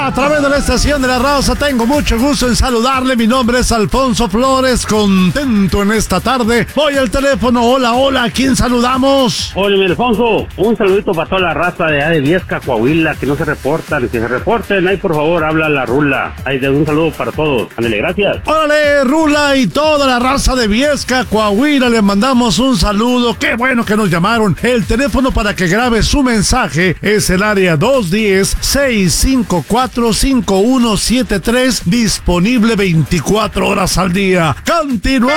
A través de la estación de La Raza tengo mucho gusto en saludarle. Mi nombre es Alfonso Flores, contento en esta tarde. Voy al teléfono. Hola, ¿a quién saludamos? Oye, mi Alfonso, un saludito para toda la raza de Viesca, Coahuila, que no se reportan, que se reporten. Ahí, por favor, habla la Rula. Ahí, un saludo para todos. Ándale, gracias. Órale, Rula y toda la raza de Viesca, Coahuila, le mandamos un saludo. Qué bueno que nos llamaron. El teléfono para que grabe su mensaje es el área 210-654-5173, disponible 24 horas al día. Continúa.